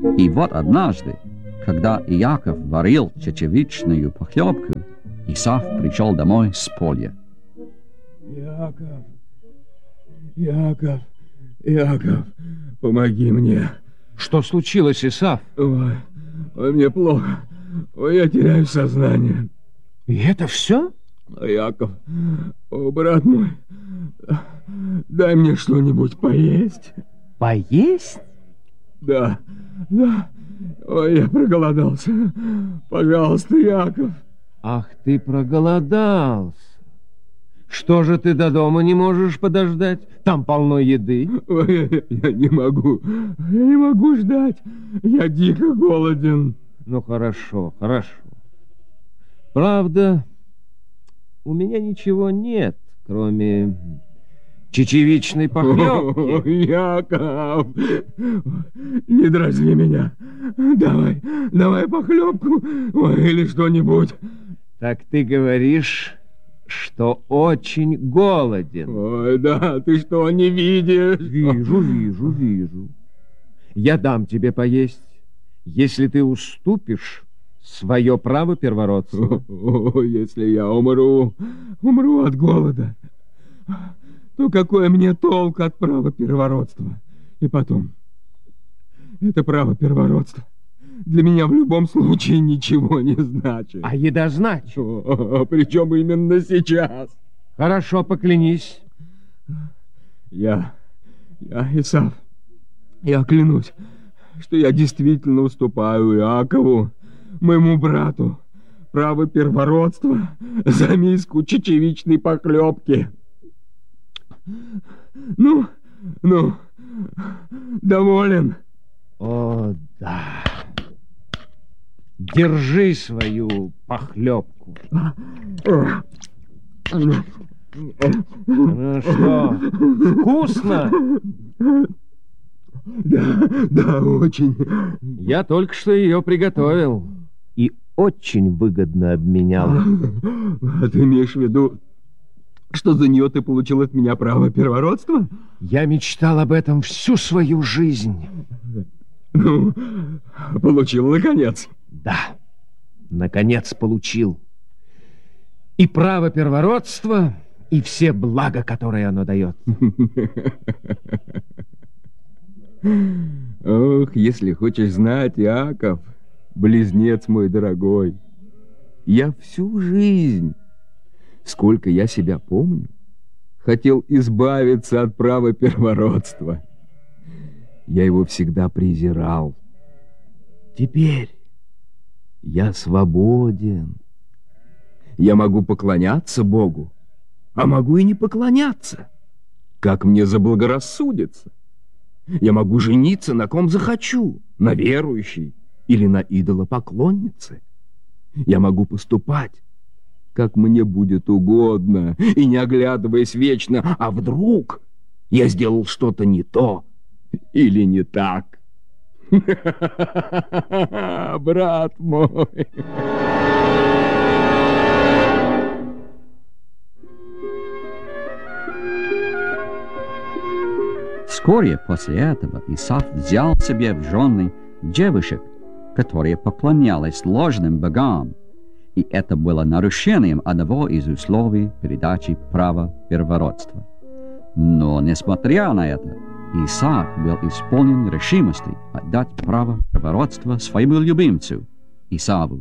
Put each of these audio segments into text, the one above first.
И вот однажды, когда Иаков варил чечевичную похлебку, Исав пришел домой с поля. Иаков, помоги мне. Что случилось, Исав? Ой, мне плохо. Ой, я теряю сознание. И это все? Иаков, брат мой, дай мне что-нибудь поесть. Поесть? Да. Ой, я проголодался. Пожалуйста, Иаков. Ах, ты проголодался. Что же ты до дома не можешь подождать? Там полно еды. Ой, я не могу ждать. Я дико голоден. Ну, хорошо. Правда, у меня ничего нет, кроме чечевичной похлебки. Яков, не дразни меня. Давай похлебку, или что-нибудь. Так ты говоришь, что очень голоден. Ой, да, ты что, не видишь? Вижу. Я дам тебе поесть, если ты уступишь свое право первородства. Если я умру от голода, то какой мне толк от права первородства? И потом, это право первородства для меня в любом случае ничего не значит. А еда значит. Причем именно сейчас. Хорошо, поклянись. Я, Исав, я клянусь, что я действительно уступаю Иакову, моему брату, право первородства за миску чечевичной похлебки. Ну, доволен? О, да. Держи свою похлебку. Ну что, вкусно? Да, очень. Я только что ее приготовил и очень выгодно обменял. А ты имеешь в виду, что за нее ты получил от меня право первородства? Я мечтал об этом всю свою жизнь. Ну, получил наконец. Да, наконец получил. И право первородства, и все блага, которые оно дает. Ох, если хочешь знать, Иаков, близнец мой дорогой, я всю жизнь, сколько я себя помню, хотел избавиться от права первородства. Я его всегда презирал. Теперь я свободен. Я могу поклоняться Богу, а могу и не поклоняться, как мне заблагорассудится. Я могу жениться на ком захочу, на верующей или на идолопоклоннице. Я могу поступать, как мне будет угодно, и не оглядываясь вечно, а вдруг я сделал что-то не то или не так. Брат мой. Вскоре после этого Исав взял себе в жены девушек, которые поклонялись ложным богам, и это было нарушением одного из условий передачи права первородства. Но, несмотря на это, Исаак был исполнен решимости отдать право первородства своему любимцу, Исаву.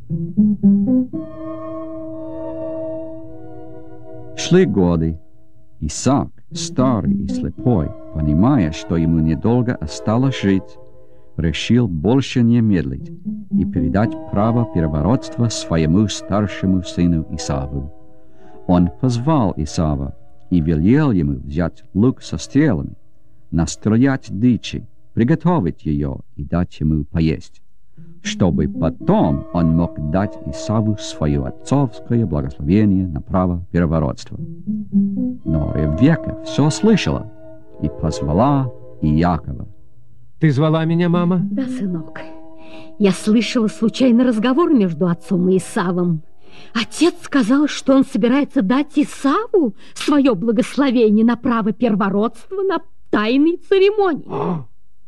Шли годы. Исаак, старый и слепой, понимая, что ему недолго осталось жить, решил больше не медлить и передать право первородства своему старшему сыну Исаву. Он позвал Исава и велел ему взять лук со стрелами, настрелять дичи, приготовить ее и дать ему поесть, чтобы потом он мог дать Исаву свое отцовское благословение на право первородства. Но Ревекка все слышала и позвала Иакова. Ты звала меня, мама? Да, сынок. Я слышала случайный разговор между отцом и Исавом. Отец сказал, что он собирается дать Исаву свое благословение на право первородства на тайной церемонии.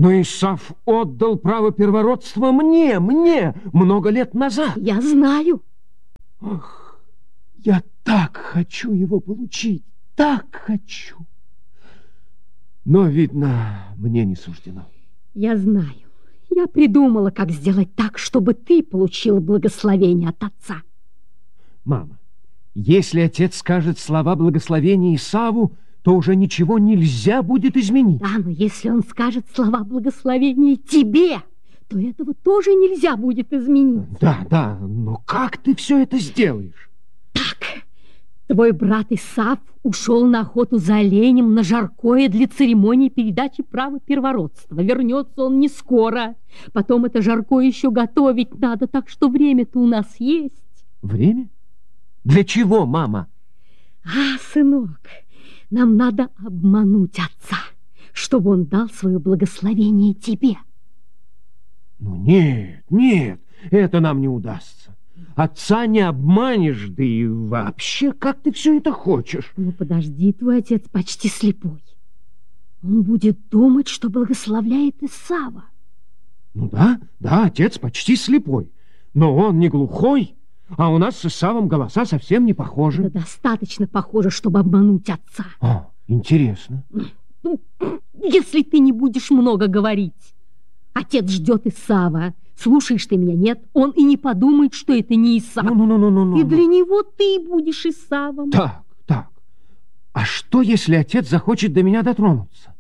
Но Исав отдал право первородства мне, много лет назад. Я знаю. Ах, я так хочу его получить, так хочу. Но, видно, мне не суждено. Я знаю. Я придумала, как сделать так, чтобы ты получил благословение от отца. Мама, если отец скажет слова благословения Исаву, то уже ничего нельзя будет изменить. Да, но если он скажет слова благословения тебе, то этого тоже нельзя будет изменить. Да, но как ты все это сделаешь? Так, твой брат Исав ушел на охоту за оленем на жаркое для церемонии передачи права первородства. Вернется он не скоро. Потом это жаркое еще готовить надо, так что время-то у нас есть. Время? Для чего, мама? Сынок, нам надо обмануть отца, чтобы он дал свое благословение тебе. Ну нет, это нам не удастся. Отца не обманешь, да и вообще, как ты все это хочешь? Ну, подожди, твой отец почти слепой. Он будет думать, что благословляет Исава. Ну да, отец почти слепой, но он не глухой, а у нас с Исавом голоса совсем не похожи. Да достаточно похоже, чтобы обмануть отца. Интересно. Ну, если ты не будешь много говорить. Отец ждет Исава. Слушаешь ты меня, нет? Он и не подумает, что это не Исав. И для него ты будешь Исавом. Так. А что, если отец захочет до меня дотронуться?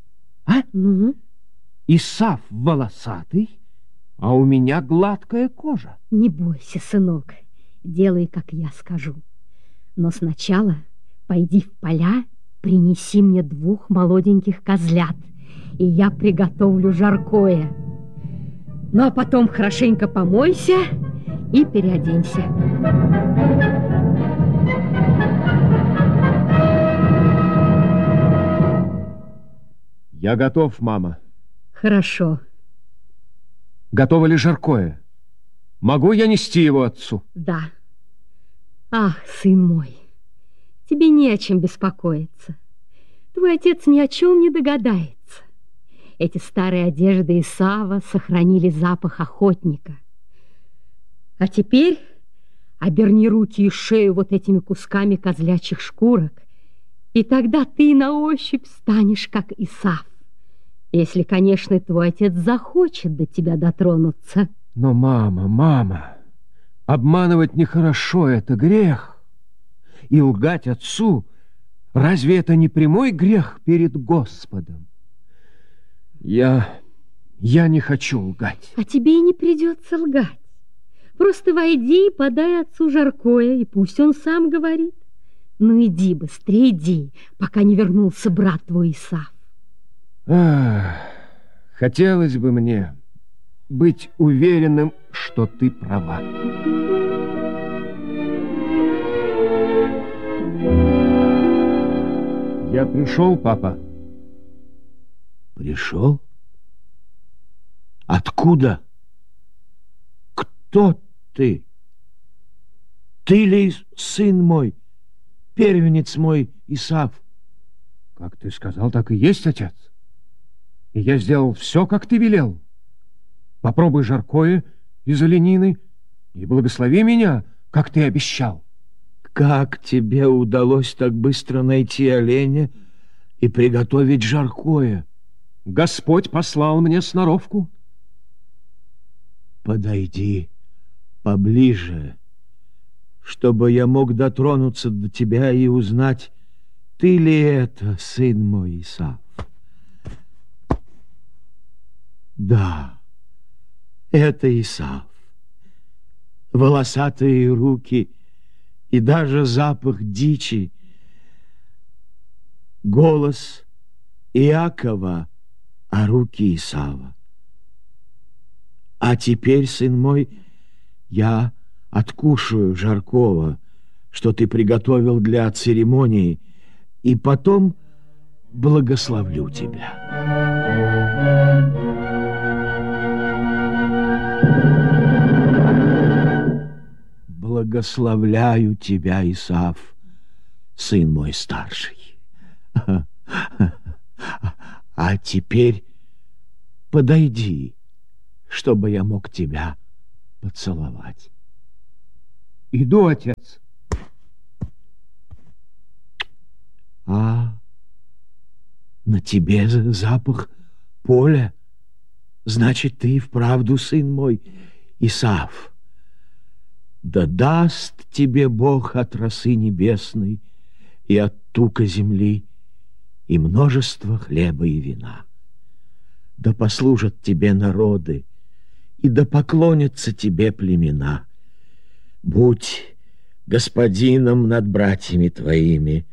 Исав волосатый, а у меня гладкая кожа. Не бойся, сынок. Делай, как я скажу. Но сначала пойди в поля, принеси мне 2 молоденьких козлят, и я приготовлю жаркое. Ну, а потом хорошенько помойся и переоденься. Я готов, мама. Хорошо. Готово ли жаркое? Могу я нести его отцу? Да. Ах, сын мой, тебе не о чем беспокоиться. Твой отец ни о чем не догадается. Эти старые одежды Исава сохранили запах охотника. А теперь оберни руки и шею вот этими кусками козлячьих шкурок, и тогда ты на ощупь станешь, как Исав. Если, конечно, твой отец захочет до тебя дотронуться. Но, мама, обманывать нехорошо, это грех. И лгать отцу, разве это не прямой грех перед Господом? Я не хочу лгать. А тебе и не придется лгать. Просто войди и подай отцу жаркое, и пусть он сам говорит. Ну иди быстрее, иди, пока не вернулся брат твой Исав. Хотелось бы мне быть уверенным, что ты права. Я пришел, папа. Пришел? Откуда? Кто ты? Ты ли сын мой, первенец мой Исав? Как ты сказал, так и есть, отец. И я сделал все, как ты велел. Попробуй жаркое из оленины и благослови меня, как ты обещал. Как тебе удалось так быстро найти оленя и приготовить жаркое? Господь послал мне сноровку. Подойди поближе, чтобы я мог дотронуться до тебя и узнать, ты ли это, сын мой Исав? Да, это Исав. Волосатые руки и даже запах дичи. Голос Иакова, а руки Исава. А теперь, сын мой, я откушаю жаркого, что ты приготовил для церемонии, и потом благословлю тебя. Благословляю тебя, Исав, сын мой старший. А теперь подойди, чтобы я мог тебя поцеловать. Иду, отец. А на тебе запах поля. Значит, ты и вправду сын мой, Исав. Да даст тебе Бог от росы небесной и от тука земли и множество хлеба и вина. Да послужат тебе народы, и да поклонятся тебе племена. Будь господином над братьями твоими.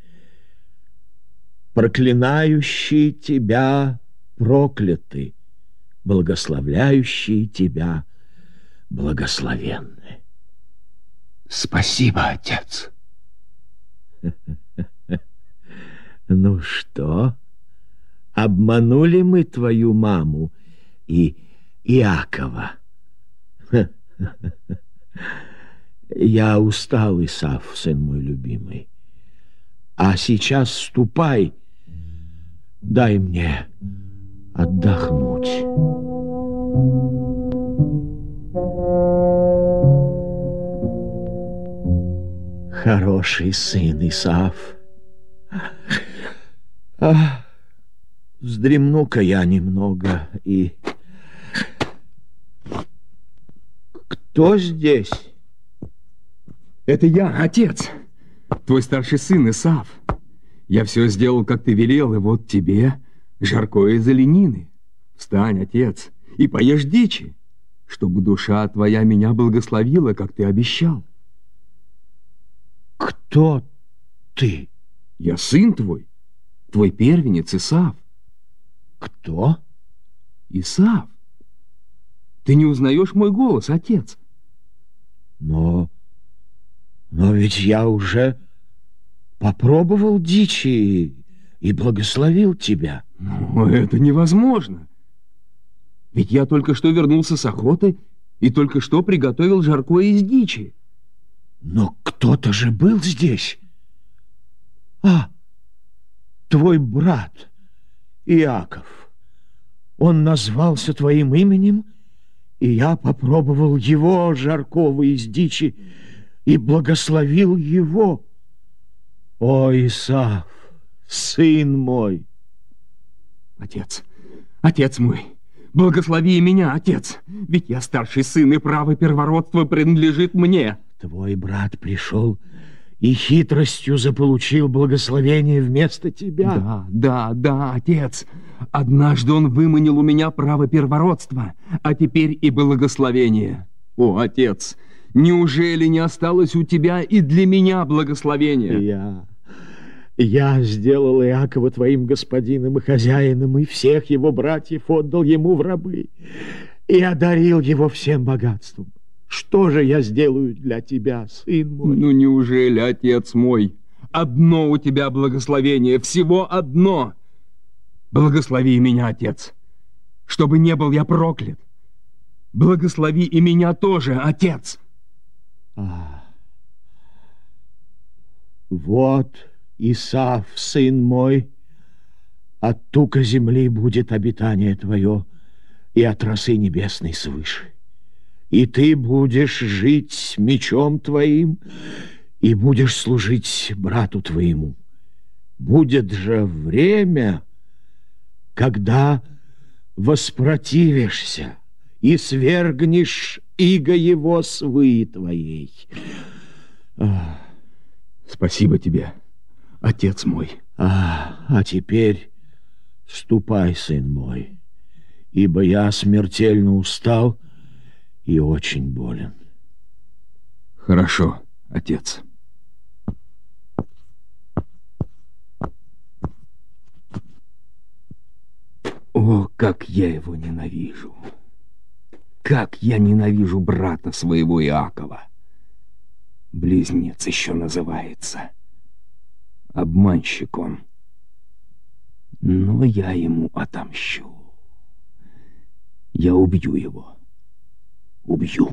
Проклинающие тебя прокляты, благословляющие тебя благословенны. Спасибо, отец. Ну что, обманули мы твою маму и Иакова? Я устал, Исав, сын мой любимый. А сейчас ступай, дай мне отдохнуть. Хороший сын, Исав. Вздремну-ка я немного и... Кто здесь? Это я, отец, твой старший сын Исав. Я все сделал, как ты велел, и вот тебе жаркое из оленины. Встань, отец, и поешь дичи, чтобы душа твоя меня благословила, как ты обещал. Кто ты? Я сын твой первенец Исав. Кто? Исав. Ты не узнаешь мой голос, отец? Но ведь я уже попробовал дичи и благословил тебя. Но это невозможно. Ведь я только что вернулся с охоты и только что приготовил жаркое из дичи. Но кто-то же был здесь. Твой брат Иаков. Он назвался твоим именем, и я попробовал его жаркого из дичи и благословил его. О, Исав, сын мой! Отец мой, благослови меня, отец, ведь я старший сын, и право первородства принадлежит мне. Твой брат пришел и хитростью заполучил благословение вместо тебя. Да, отец. Однажды он выманил у меня право первородства, а теперь и благословение. О, отец, неужели не осталось у тебя и для меня благословения? Я сделал Иакова твоим господином и хозяином, и всех его братьев отдал ему в рабы, и одарил его всем богатством. Что же я сделаю для тебя, сын мой? Ну, неужели, отец мой, одно у тебя благословение, всего одно? Благослови меня, отец, чтобы не был я проклят. Благослови и меня тоже, отец. Вот, Исав, сын мой, от тука земли будет обитание твое, и от росы небесной свыше. И ты будешь жить мечом твоим, и будешь служить брату твоему. Будет же время, когда воспротивишься и свергнешь иго его с выи твоей. Спасибо тебе, отец мой. А теперь ступай, сын мой, ибо я смертельно устал и очень болен. Хорошо, отец. О, как я его ненавижу! Как я ненавижу брата своего Иакова! Близнец еще называется. Обманщик он. Но я ему отомщу. Я убью его. Убью.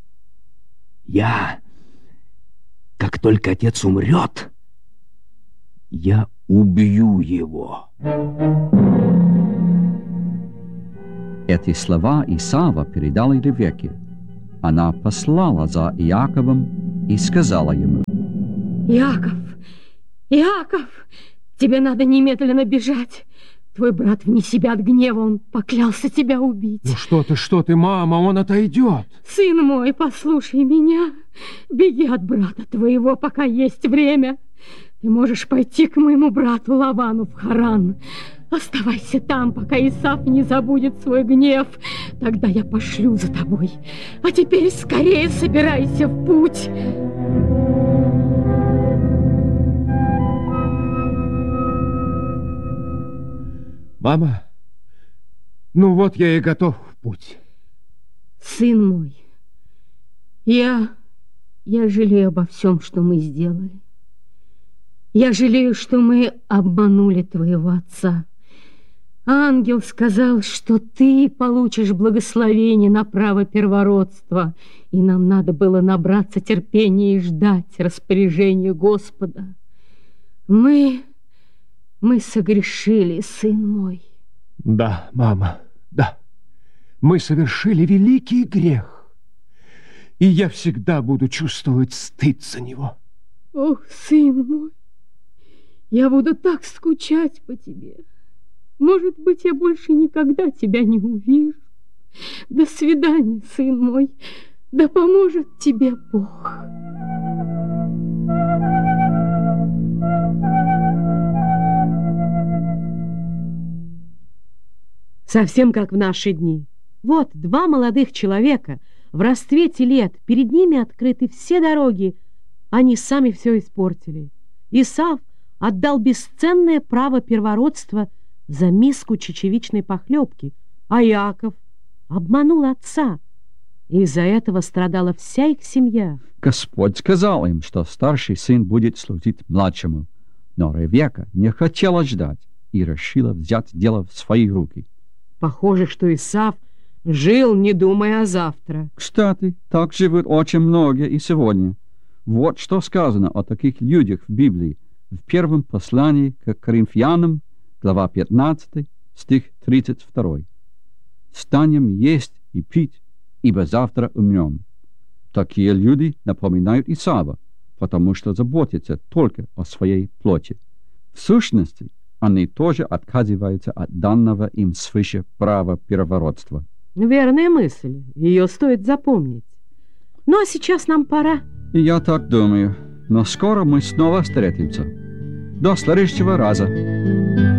Я, как только отец умрет, я убью его. Эти слова Исава передала Ревекке. Она послала за Иаковом и сказала ему: Иаков, Иаков, тебе надо немедленно бежать. Твой брат вне себя от гнева, он поклялся тебя убить. Ну что ты, мама, он отойдет. Сын мой, послушай меня. Беги от брата твоего, пока есть время. Ты можешь пойти к моему брату Лавану в Харан. Оставайся там, пока Исав не забудет свой гнев. Тогда я пошлю за тобой. А теперь скорее собирайся в путь. Мама, ну вот я и готов в путь. Сын мой, я жалею обо всем, что мы сделали. Я жалею, что мы обманули твоего отца. Ангел сказал, что ты получишь благословение на право первородства, и нам надо было набраться терпения и ждать распоряжения Господа. Мы согрешили, сын мой. Да, мама, да. Мы совершили великий грех, и я всегда буду чувствовать стыд за него. Ох, сын мой, я буду так скучать по тебе. Может быть, я больше никогда тебя не увижу. До свидания, сын мой. Да поможет тебе Бог. Совсем как в наши дни. Вот два молодых человека в расцвете лет, перед ними открыты все дороги. Они сами все испортили. Исав отдал бесценное право первородства за миску чечевичной похлебки, а Иаков обманул отца. И из-за этого страдала вся их семья. Господь сказал им, что старший сын будет служить младшему. Но Ревекка не хотела ждать и решила взять дело в свои руки. Похоже, что Исав жил, не думая о завтра. Кстати, так живут очень многие и сегодня. Вот что сказано о таких людях в Библии в первом послании к Коринфянам, глава 15, стих 32. «Станем есть и пить, ибо завтра умрем». Такие люди напоминают Исава, потому что заботятся только о своей плоти. В сущности, они тоже отказываются от данного им свыше права первородства. Верная мысль, ее стоит запомнить. Ну а сейчас нам пора. И я так думаю, но скоро мы снова встретимся. До следующего раза.